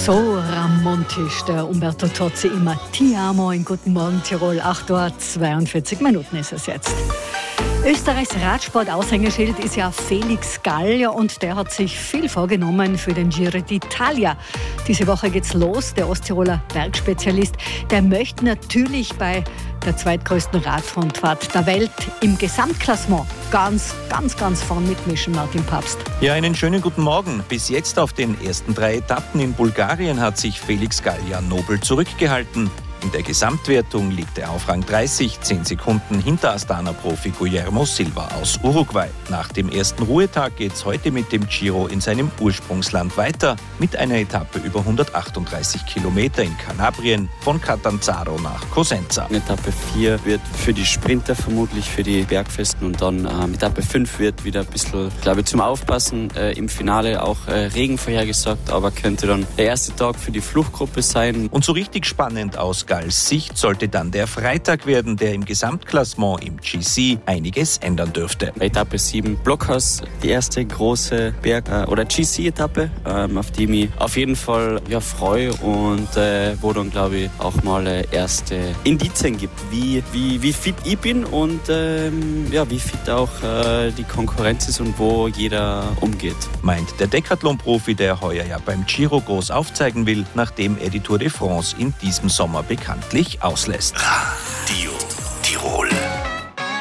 So romantisch, der Umberto Tozzi immer. Ti amo in Guten Morgen Tirol, 8:42 Minuten ist es jetzt. Österreichs Radsport-Aushängeschild ist ja Felix Gall und der hat sich viel vorgenommen für den Giro d'Italia. Diese Woche geht's los. Der Osttiroler Bergspezialist, der möchte natürlich bei der zweitgrößten Radrundfahrt der Welt im Gesamtklassement ganz vorn mitmischen, Martin Papst. Ja, einen schönen guten Morgen. Bis jetzt auf den ersten 3 Etappen in Bulgarien hat sich Felix Gall ja nobel zurückgehalten. In der Gesamtwertung liegt er auf Rang 30, 10 Sekunden hinter Astana-Profi Guillermo Silva aus Uruguay. Nach dem ersten Ruhetag geht's heute mit dem Giro in seinem Ursprungsland weiter, mit einer Etappe über 138 Kilometer in Kalabrien von Catanzaro nach Cosenza. Etappe 4 wird für die Sprinter vermutlich für die Bergfesten und dann Etappe 5 wird wieder ein bisschen, glaube ich, zum Aufpassen. Im Finale auch Regen vorhergesagt, aber könnte dann der erste Tag für die Fluchtgruppe sein. Und so richtig spannend aus Galls Sicht sollte dann der Freitag werden, der im Gesamtklassement im GC einiges ändern dürfte. Etappe 7 Blockhaus, die erste große Berg- oder GC-Etappe, auf die ich mich auf jeden Fall freue und wo dann, glaube ich, auch mal erste Indizien gibt, wie fit ich bin und wie fit auch die Konkurrenz ist und wo jeder umgeht. Meint der Decathlon-Profi, der heuer ja beim Giro groß aufzeigen will, nachdem er die Tour de France in diesem Sommer bekanntlich auslässt. Radio